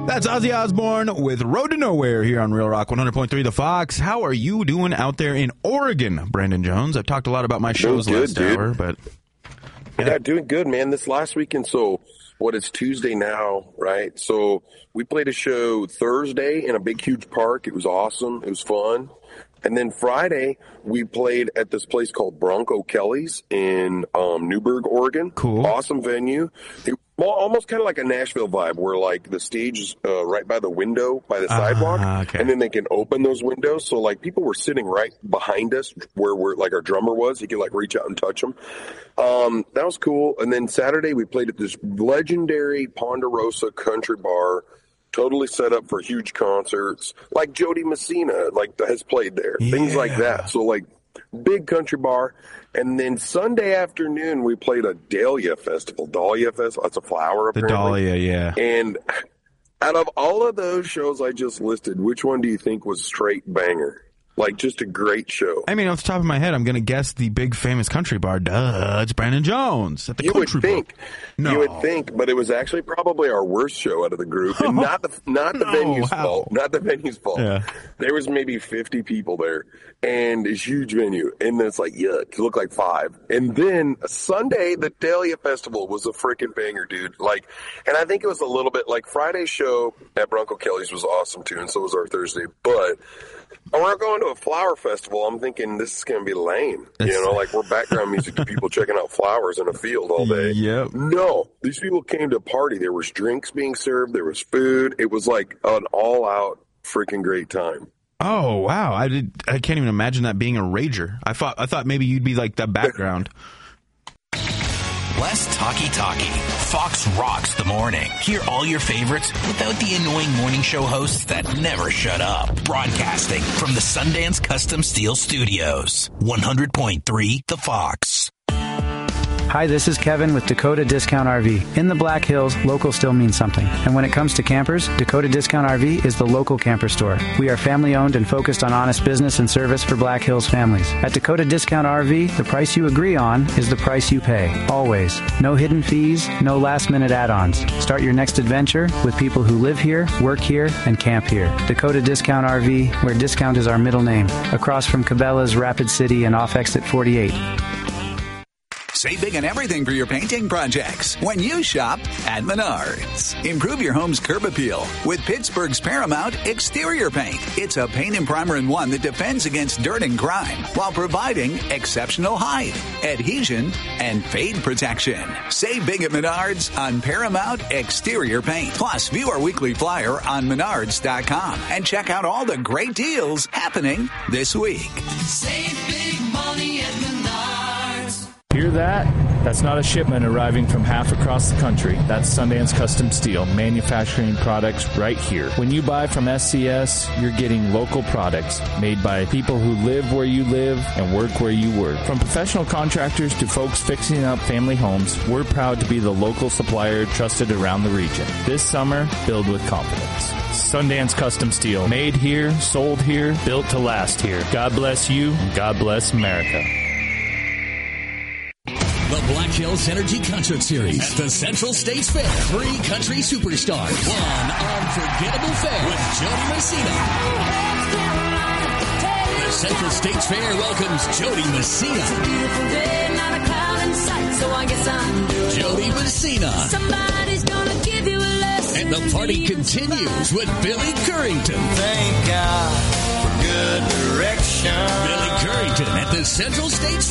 That's Ozzy Osbourne with Road to Nowhere here on Real Rock 100.3 The Fox. How are you doing out there in Oregon, Brandon Jones? I've talked a lot about my shows last hour, but... Yeah, doing good, man. This last weekend, so it's Tuesday now, right? So we played a show Thursday in a big, huge park. It was awesome. It was fun. And then Friday, we played at this place called Bronco Kelly's in Newberg, Oregon. Cool. Awesome venue. Almost kind of like a Nashville vibe where, like, the stage is right by the window, by the sidewalk. Okay. And then they can open those windows. So, like, people were sitting right behind us where like, our drummer was. He could, like, reach out and touch them. That was cool. And then Saturday, we played at this legendary Ponderosa country bar. Totally set up for huge concerts, like Jody Messina, like, has played there, things like that. So, like, big country bar. And then Sunday afternoon, we played a Dahlia Festival. Dahlia Festival, that's a flower, apparently. The Dahlia, yeah. And out of all of those shows I just listed, which one do you think was straight banger? Like, just a great show. I mean, off the top of my head, I'm going to guess the big famous country bar. Duh, it's Brandon Jones at the country bar. You would think, but it was actually probably our worst show out of the group, and not the venue's fault. Not the venue's fault. Yeah. There was maybe 50 people there, and it's a huge venue, and then it's like, yuck, it looked like 5. And then Sunday, the Dahlia Festival was a freaking banger, dude. Like, and I think it was a little bit like Friday's show at Bronco Kelly's was awesome too, and so was our Thursday, but we're going to a flower festival. I'm thinking this is going to be lame. Like, we're background music to people checking out flowers in a field all day. Yep. No, these people came to a party. There was drinks being served. There was food. It was like an all-out freaking great time. Oh, wow. I can't even imagine that being a rager. I thought maybe you'd be like the background. Less talky. Fox rocks the morning. Hear all your favorites without the annoying morning show hosts that never shut up. Broadcasting from the Sundance Custom Steel Studios. 100.3 The Fox. Hi, this is Kevin with Dakota Discount RV. In the Black Hills, local still means something. And when it comes to campers, Dakota Discount RV is the local camper store. We are family owned and focused on honest business and service for Black Hills families. At Dakota Discount RV, the price you agree on is the price you pay. Always. No hidden fees, no last minute add-ons. Start your next adventure with people who live here, work here, and camp here. Dakota Discount RV, where discount is our middle name. Across from Cabela's, Rapid City, and off exit 48. Save big on everything for your painting projects when you shop at Menards. Improve your home's curb appeal with Pittsburgh's Paramount Exterior Paint. It's a paint and primer in one that defends against dirt and grime while providing exceptional height, adhesion, and fade protection. Save big at Menards on Paramount Exterior Paint. Plus, view our weekly flyer on Menards.com and check out all the great deals happening this week. Save big money at Menards. Hear that? That's not a shipment arriving from half across the country. That's Sundance Custom Steel, manufacturing products right here. When you buy from SCS, you're getting local products made by people who live where you live and work where you work. From professional contractors to folks fixing up family homes, we're proud to be the local supplier trusted around the region. This summer, build with confidence. Sundance Custom Steel, made here, sold here, built to last here. God bless you, and God bless America. The Black Hills Energy Concert Series at the Central States Fair. 3 country superstars. One unforgettable fair with Jody Messina. The Central States Fair welcomes Jody Messina. It's a beautiful day, not a cloud in sight, so I guess I'm doing Jody Messina. Somebody's gonna give you a lesson. And the party continues with Billy Currington. Thank God for good direction. Billy Currington at the Central States